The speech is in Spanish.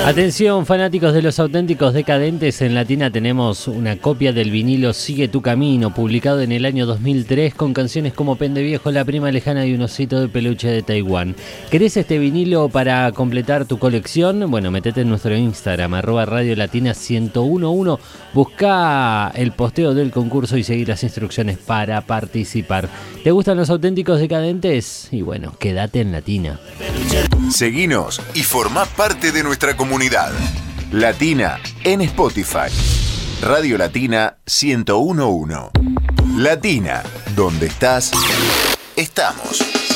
Atención, fanáticos de los auténticos decadentes, en Latina tenemos una copia del vinilo Sigue tu camino, publicado en el año 2003 con canciones como Pende Viejo, La Prima Lejana y un osito de peluche de Taiwán. ¿Querés este vinilo para completar tu colección? Bueno, metete en nuestro Instagram, @radiolatina1011, busca el posteo del concurso y seguí las instrucciones para participar. ¿Te gustan los auténticos decadentes? Y bueno, quédate en Latina. Seguinos y formá parte de nuestra comunidad. Latina en Spotify. Radio Latina 1011. Latina, donde estás, estamos.